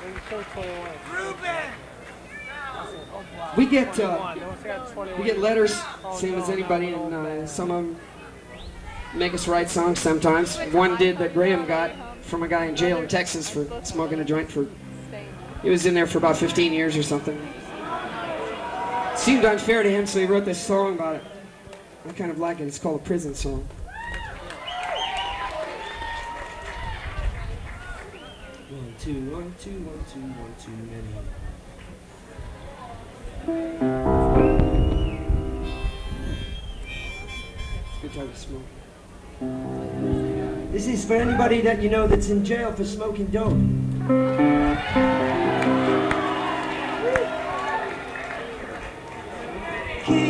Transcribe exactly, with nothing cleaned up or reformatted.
We get uh, we get letters, same as anybody, and uh, some of them make us write songs sometimes. One did that Graham got from a guy in jail in Texas for smoking a joint for, he was in there for about fifteen years or something. It seemed unfair to him, so he wrote this song about it. I kind of like it. It's called a prison song. One, two, one, two, one, two, one, two, many. It's a good time to smoke. This is for anybody that you know that's in jail for smoking dope.